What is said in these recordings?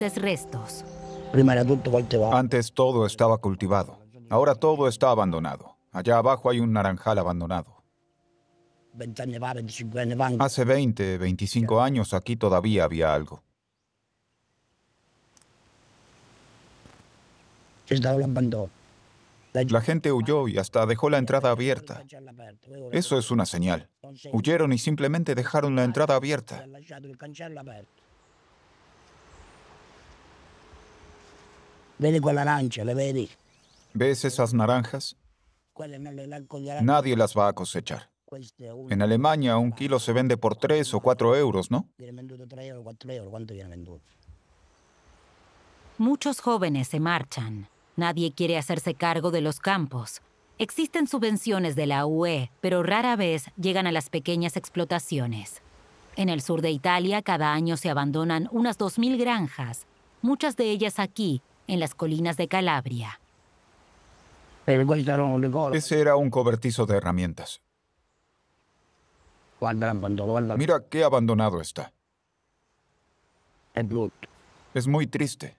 restos. Antes todo estaba cultivado. Ahora todo está abandonado. Allá abajo hay un naranjal abandonado. Hace 20, 25 años aquí todavía había algo. La gente huyó y hasta dejó la entrada abierta. Eso es una señal. Huyeron y simplemente dejaron la entrada abierta. ¿Ves esas naranjas? Nadie las va a cosechar. En Alemania, un kilo se vende por 3 o 4 euros, ¿no? Muchos jóvenes se marchan. Nadie quiere hacerse cargo de los campos. Existen subvenciones de la UE, pero rara vez llegan a las pequeñas explotaciones. En el sur de Italia, cada año se abandonan unas 2000 granjas, muchas de ellas aquí, en las colinas de Calabria. Ese era un cobertizo de herramientas. Mira qué abandonado está. Es muy triste.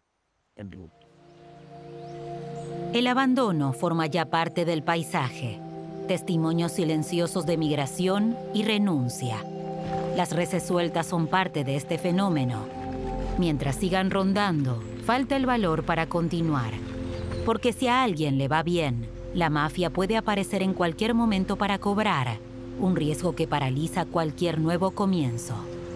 El abandono forma ya parte del paisaje. Testimonios silenciosos de migración y renuncia. Las reses sueltas son parte de este fenómeno. Mientras sigan rondando, falta el valor para continuar. Porque si a alguien le va bien, la mafia puede aparecer en cualquier momento para cobrar, un riesgo que paraliza cualquier nuevo comienzo.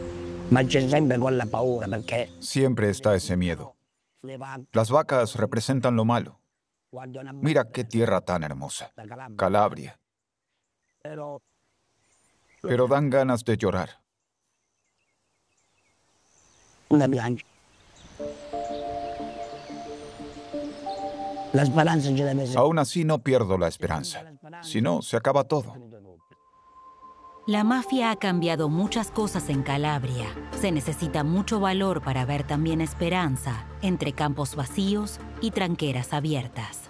Siempre está ese miedo. Las vacas representan lo malo. Mira qué tierra tan hermosa. Calabria. Pero dan ganas de llorar. Aún así no pierdo la esperanza. Si no, se acaba todo. La mafia ha cambiado muchas cosas en Calabria. Se necesita mucho valor para ver también esperanza entre campos vacíos y tranqueras abiertas.